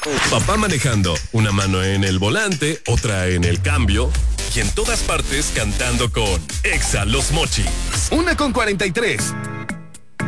Papá manejando, una mano en el volante, otra en el cambio, y en todas partes cantando con Exa Los Mochis. 1:43.